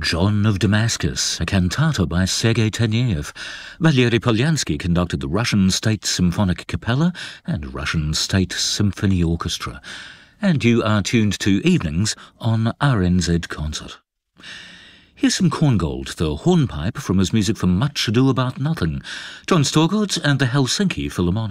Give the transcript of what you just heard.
John of Damascus, a cantata by Sergei Taneyev. Valery Polyansky conducted the Russian State Symphonic Capella and Russian State Symphony Orchestra. And you are tuned to Evenings on RNZ Concert. Here's some Korngold, the hornpipe, from his music for Much Ado About Nothing, John Storgård and the Helsinki Philharmonic.